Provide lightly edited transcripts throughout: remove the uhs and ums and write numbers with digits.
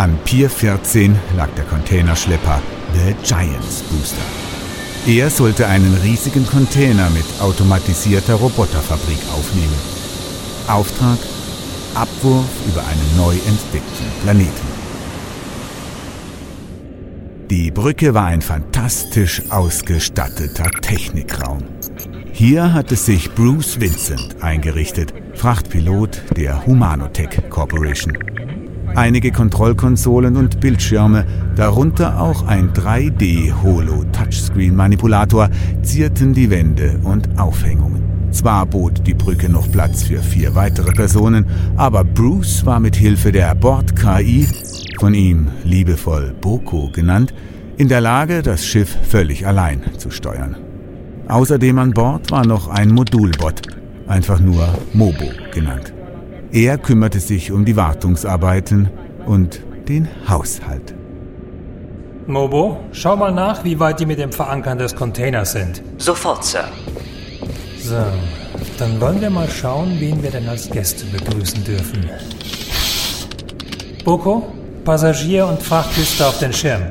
An Pier 14 lag der Containerschlepper The Giants Booster. Er sollte einen riesigen Container mit automatisierter Roboterfabrik aufnehmen. Auftrag: Abwurf über einen neu entdeckten Planeten. Die Brücke war ein fantastisch ausgestatteter Technikraum. Hier hatte sich Bruce Vincent eingerichtet, Frachtpilot der Humanotech Corporation. Einige Kontrollkonsolen und Bildschirme, darunter auch ein 3D-Holo-Touchscreen-Manipulator, zierten die Wände und Aufhängungen. Zwar bot die Brücke noch Platz für 4 weitere Personen, aber Bruce war mit Hilfe der Bord-KI, von ihm liebevoll Boko genannt, in der Lage, das Schiff völlig allein zu steuern. Außerdem an Bord war noch ein Modulbot, einfach nur Mobo genannt. Er kümmerte sich um die Wartungsarbeiten und den Haushalt. Mobo, schau mal nach, wie weit die mit dem Verankern des Containers sind. Sofort, Sir. So, dann wollen wir mal schauen, wen wir denn als Gäste begrüßen dürfen. Boko, Passagier- und Frachtliste auf den Schirm.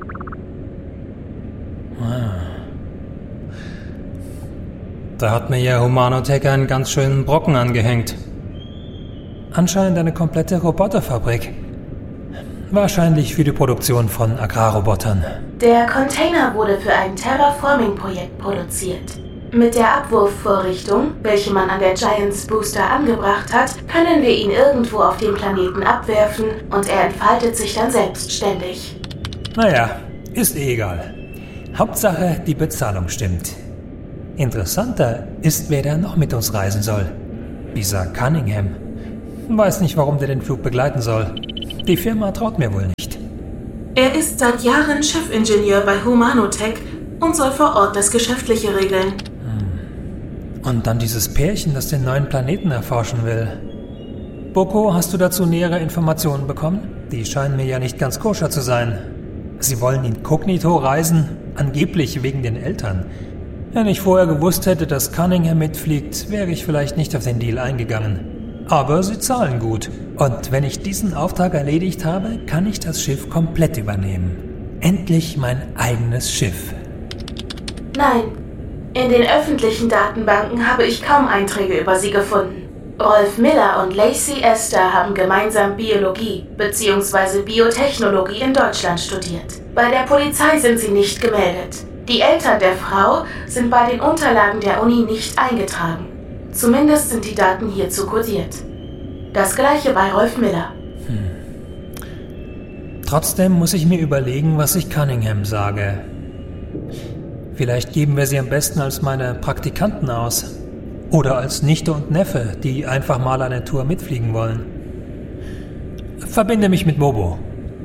Da hat mir ja Humanotech einen ganz schönen Brocken angehängt. Anscheinend eine komplette Roboterfabrik. Wahrscheinlich für die Produktion von Agrarrobotern. Der Container wurde für ein Terraforming-Projekt produziert. Mit der Abwurfvorrichtung, welche man an der Giants Booster angebracht hat, können wir ihn irgendwo auf dem Planeten abwerfen und er entfaltet sich dann selbstständig. Naja, ist eh egal. Hauptsache, die Bezahlung stimmt. Interessanter ist, wer da noch mit uns reisen soll. Dieser Cunningham. Weiß nicht, warum der den Flug begleiten soll. Die Firma traut mir wohl nicht. Er ist seit Jahren Chefingenieur bei Humanotech und soll vor Ort das Geschäftliche regeln. Und dann dieses Pärchen, das den neuen Planeten erforschen will. Boko, hast du dazu nähere Informationen bekommen? Die scheinen mir ja nicht ganz koscher zu sein. Sie wollen inkognito reisen, angeblich wegen den Eltern. Wenn ich vorher gewusst hätte, dass Cunningham mitfliegt, wäre ich vielleicht nicht auf den Deal eingegangen. Aber sie zahlen gut. Und wenn ich diesen Auftrag erledigt habe, kann ich das Schiff komplett übernehmen. Endlich mein eigenes Schiff. Nein, in den öffentlichen Datenbanken habe ich kaum Einträge über sie gefunden. Rolf Miller und Lacey Esther haben gemeinsam Biologie bzw. Biotechnologie in Deutschland studiert. Bei der Polizei sind sie nicht gemeldet. Die Eltern der Frau sind bei den Unterlagen der Uni nicht eingetragen. Zumindest sind die Daten hierzu kodiert. Das gleiche bei Rolf Miller. Trotzdem muss ich mir überlegen, was ich Cunningham sage. Vielleicht geben wir sie am besten als meine Praktikanten aus. Oder als Nichte und Neffe, die einfach mal eine Tour mitfliegen wollen. Verbinde mich mit Mobo.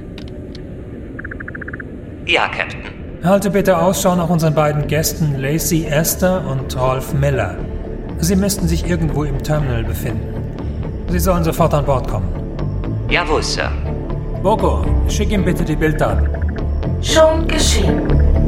Ja, Captain. Halte bitte Ausschau nach unseren beiden Gästen Lacey Esther und Rolf Miller. Sie müssten sich irgendwo im Terminal befinden. Sie sollen sofort an Bord kommen. Jawohl, Sir. Boko, schick ihm bitte die Bilddaten. Schon geschehen.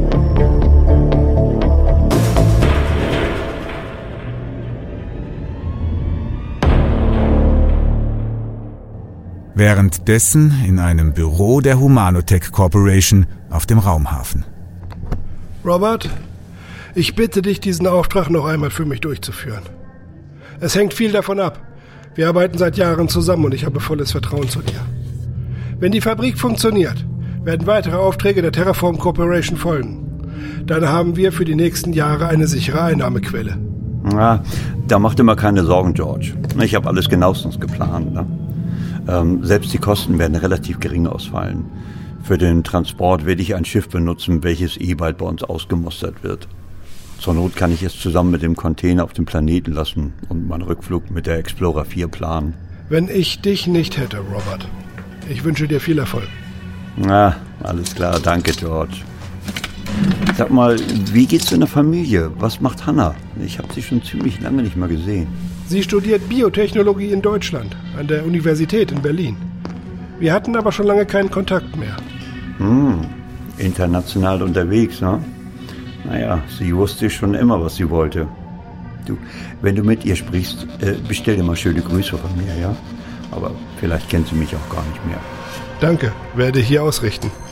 Währenddessen in einem Büro der Humanotech Corporation auf dem Raumhafen. Robert, ich bitte dich, diesen Auftrag noch einmal für mich durchzuführen. Es hängt viel davon ab. Wir arbeiten seit Jahren zusammen und ich habe volles Vertrauen zu dir. Wenn die Fabrik funktioniert, werden weitere Aufträge der Terraform Corporation folgen. Dann haben wir für die nächsten Jahre eine sichere Einnahmequelle. Ja, da macht immer keine Sorgen, George. Ich habe alles genauestens geplant. Ne? Selbst die Kosten werden relativ gering ausfallen. Für den Transport werde ich ein Schiff benutzen, welches bald bei uns ausgemustert wird. Zur Not kann ich es zusammen mit dem Container auf dem Planeten lassen und meinen Rückflug mit der Explorer 4 planen. Wenn ich dich nicht hätte, Robert. Ich wünsche dir viel Erfolg. Na, alles klar, danke, George. Sag mal, wie geht's in der Familie? Was macht Hannah? Ich habe sie schon ziemlich lange nicht mehr gesehen. Sie studiert Biotechnologie in Deutschland, an der Universität in Berlin. Wir hatten aber schon lange keinen Kontakt mehr. International unterwegs, ne? Naja, sie wusste schon immer, was sie wollte. Du, wenn du mit ihr sprichst, bestell dir mal schöne Grüße von mir, ja? aber vielleicht kennen Sie mich auch gar nicht mehr. Danke, werde hier ausrichten.